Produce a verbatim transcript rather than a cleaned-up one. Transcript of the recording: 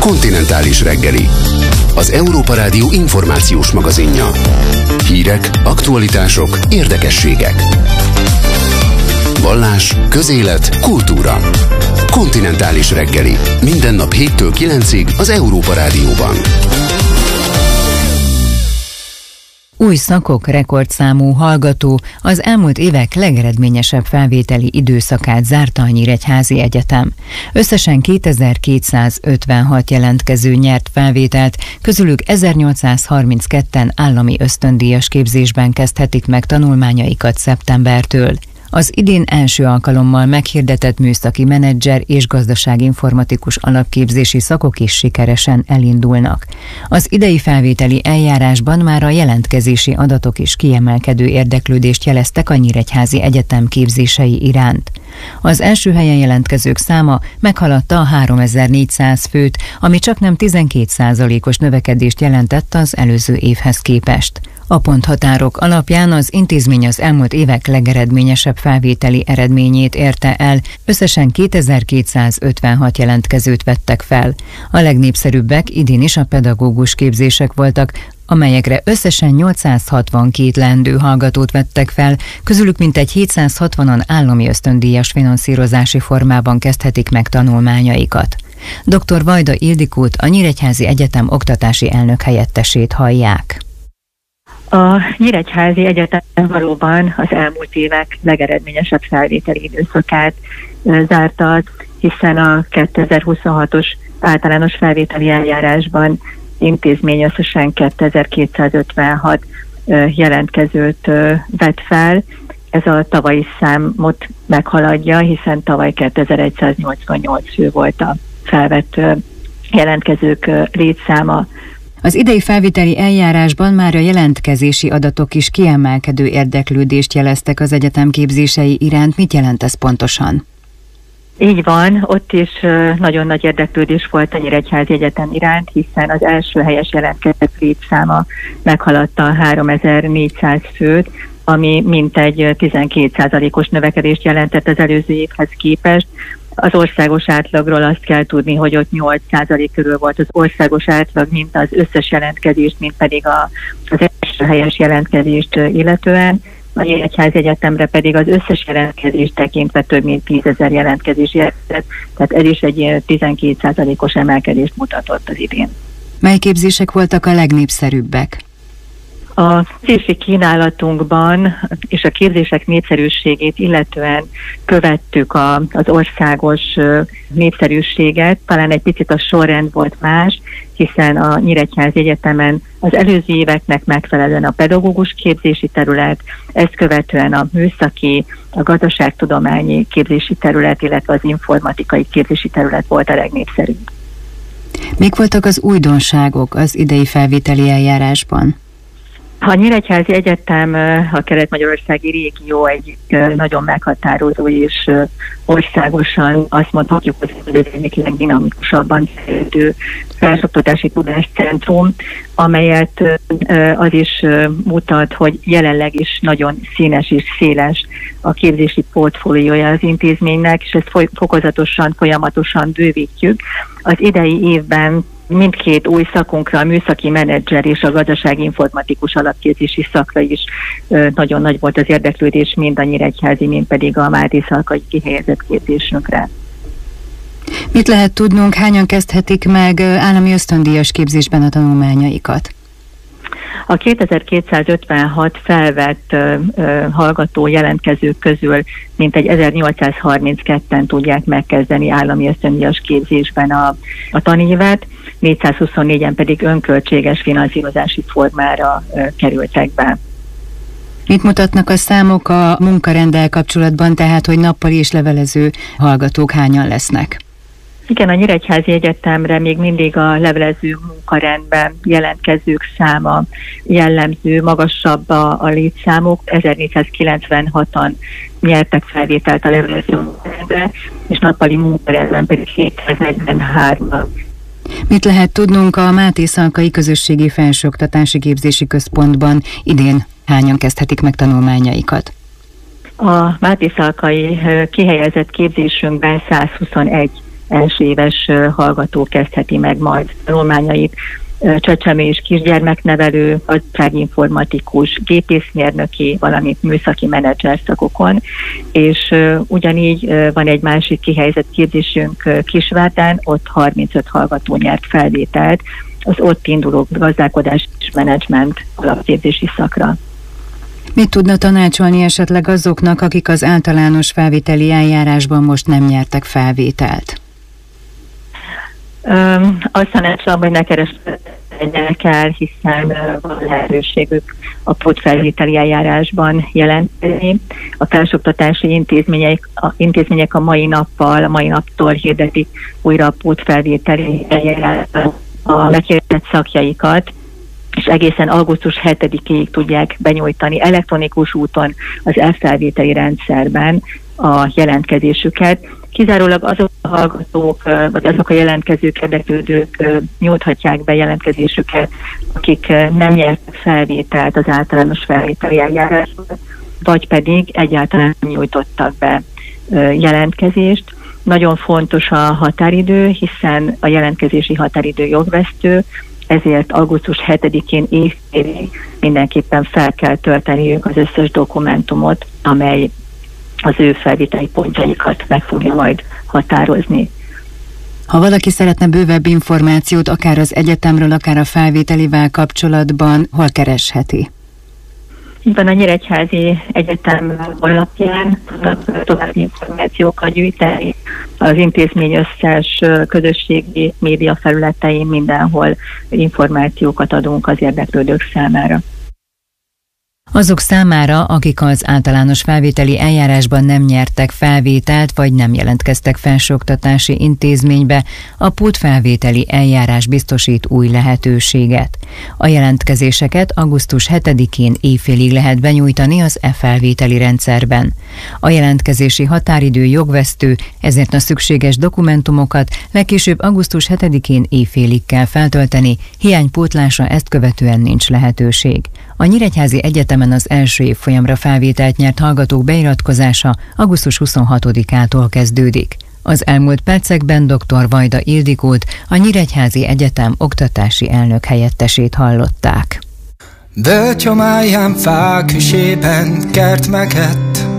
Kontinentális reggeli. Az Európa Rádió információs magazinja. Hírek, aktualitások, érdekességek. Vallás, közélet, kultúra. Kontinentális reggeli. Minden nap héttől kilencig az Európa Rádióban. Új szakok, rekordszámú hallgató, az elmúlt évek legeredményesebb felvételi időszakát zárta a Nyíregyházi Egyetem. Összesen kétezer-kétszázötvenhat jelentkező nyert felvételt, közülük ezernyolcszázharmincketten állami ösztöndíjas képzésben kezdhetik meg tanulmányaikat szeptembertől. Az idén első alkalommal meghirdetett műszaki menedzser és gazdaságinformatikus alapképzési szakok is sikeresen elindulnak. Az idei felvételi eljárásban már a jelentkezési adatok is kiemelkedő érdeklődést jeleztek a Nyíregyházi Egyetem képzései iránt. Az első helyen jelentkezők száma meghaladta a háromezer-négyszáz főt, ami csaknem tizenkét százalékos növekedést jelentett az előző évhez képest. A ponthatárok alapján az intézmény az elmúlt évek legeredményesebb felvételi eredményét érte el, összesen kétezer-kétszázötvenhat jelentkezőt vettek fel. A legnépszerűbbek idén is a pedagógus képzések voltak, amelyekre összesen nyolcszázhatvankét leendő hallgatót vettek fel, közülük mintegy hétszázhatvanan állami ösztöndíjas finanszírozási formában kezdhetik meg tanulmányaikat. doktor Vajda Ildikót, a Nyíregyházi Egyetem oktatási elnök helyettesét hallják. A Nyíregyházi Egyetem valóban az elmúlt évek legeredményesebb felvételi időszakát zárta, hiszen a kétezer-huszonhatos általános felvételi eljárásban intézmény összesen kétezer-kétszázötvenhat jelentkezőt vett fel. Ez a tavalyi számot meghaladja, hiszen tavaly kétezer-száznyolcvannyolc fő volt a felvett jelentkezők létszáma. Az idei felvételi eljárásban már a jelentkezési adatok is kiemelkedő érdeklődést jeleztek az egyetem képzései iránt. Mit jelent ez pontosan? Így van, ott is nagyon nagy érdeklődés volt a Nyíregyházi Egyetem iránt, hiszen az első helyes jelentkezők létszáma meghaladta a háromezer-négyszáz főt, ami mintegy tizenkét százalékos növekedést jelentett az előző évhez képest. Az országos átlagról azt kell tudni, hogy ott nyolc százalék körül volt az országos átlag, mint az összes jelentkezést, mint pedig a, az első helyes jelentkezést illetően. A Nyíregyházi Egyetemre pedig az összes jelentkezést tekintve több mint tízezer jelentkezés jelentett, tehát ez is egy tizenkét százalékos emelkedést mutatott az idén. Mely képzések voltak a legnépszerűbbek? A képzési kínálatunkban és a képzések népszerűségét illetően követtük a, az országos népszerűséget, talán egy picit a sorrend volt más, hiszen a Nyíregyházi Egyetemen az előző éveknek megfelelően a pedagógus képzési terület, ezt követően a műszaki, a gazdaságtudományi képzési terület, illetve az informatikai képzési terület volt a legnépszerűbb. Mik voltak az újdonságok az idei felvételi eljárásban? A Nyíregyházi Egyetem a kelet-magyarországi régió egy nagyon meghatározó és országosan azt mondhatjuk, hogy az egyik legdinamikusabban fejlődő felsőoktatási tudáscentrum, amelyet az is mutat, hogy jelenleg is nagyon színes és széles a képzési portfóliója az intézménynek, és ezt fokozatosan, folyamatosan bővítjük. Az idei évben mindkét új szakunkra, a műszaki menedzser és a gazdasági informatikus alapképzési szakra is nagyon nagy volt az érdeklődés, mind a nyíregyházi, mind pedig a Máté Szalkai kihelyezett képzésünkre. Mit lehet tudnunk, hányan kezdhetik meg állami ösztöndíjas képzésben a tanulmányaikat? A kétezer-kétszázötvenhat felvett uh, uh, hallgató jelentkezők közül mintegy ezernyolcszázharmincketten tudják megkezdeni állami ösztöndíjas képzésben a, a tanévet, négyszázhuszonnégyen pedig önköltséges finanszírozási formára uh, kerültek be. Mit mutatnak a számok a munkarenddel kapcsolatban, tehát hogy nappali és levelező hallgatók hányan lesznek? Igen, a Nyíregyházi Egyetemre még mindig a levelező munkarendben jelentkezők száma jellemző, magasabb a, a létszámok. ezernégyszázkilencvenhatan nyertek felvételt a levelező munkarendre, és nappali munkarendben pedig hétszáznegyvenhárom. Mit lehet tudnunk a Máté Szalkai Közösségi Felsőoktatási Képzési Központban idén hányan kezdhetik meg tanulmányaikat? A Máté Szalkai kihelyezett képzésünkben százhuszonegy első éves hallgató kezdheti meg majd tanulmányait. Csecsemő és kisgyermeknevelő, gazdaságinformatikus, gépészmérnöki, valamint műszaki menedzser szakokon, és ugyanígy van egy másik kihelyezett képzésünk Kisvárdán, ott harmincöt hallgató nyert felvételt az ott induló gazdálkodás és menedzsment alapképzési szakra. Mit tudna tanácsolni esetleg azoknak, akik az általános felvételi eljárásban most nem nyertek felvételt? Um, azt tanácsolom, hogy ne kereskedjenek el, hiszen uh, van lehetőségük a pótfelvételi eljárásban jelentkezni. A felsőoktatási intézmények, a, intézmények a mai nappal, a mai naptól hirdetik újra a pótfelvételi eljárásban a meghirdetett szakjaikat, és egészen augusztus hetedikéig tudják benyújtani elektronikus úton az e-felvételi rendszerben a jelentkezésüket. Kizárólag azok a hallgatók, vagy azok a jelentkezők, érdeklődők nyújthatják be jelentkezésüket, akik nem nyertek felvételt az általános felvételi eljárásban, vagy pedig egyáltalán nem nyújtottak be jelentkezést. Nagyon fontos a határidő, hiszen a jelentkezési határidő jogvesztő, ezért augusztus hetedikén évfélig mindenképpen fel kell tölteniük az összes dokumentumot, amely az ő felvételi pontjaikat meg fogja majd határozni. Ha valaki szeretne bővebb információt, akár az egyetemről, akár a felvételivel kapcsolatban, hol keresheti? Így van, a Nyíregyházi Egyetem honlapján tudnak további információkat gyűjteni. Az intézmény összes közösségi média felületein mindenhol információkat adunk az érdeklődők számára. Azok számára, akik az általános felvételi eljárásban nem nyertek felvételt, vagy nem jelentkeztek felsőoktatási intézménybe, a pótfelvételi eljárás biztosít új lehetőséget. A jelentkezéseket augusztus hetedikén évfélig lehet benyújtani az e-felvételi rendszerben. A jelentkezési határidő jogvesztő, ezért a szükséges dokumentumokat legkésőbb augusztus hetedikén évfélig kell feltölteni, hiánypótlásra ezt követően nincs lehetőség. A Nyíregyházi Egyetemen az első évfolyamra felvételt nyert hallgatók beiratkozása augusztus huszonhatodikától kezdődik. Az elmúlt percekben dr. Vajda Ildikót, a Nyíregyházi Egyetem oktatási elnök helyettesét hallották. Bölcsomáján fák hűsében kert megett,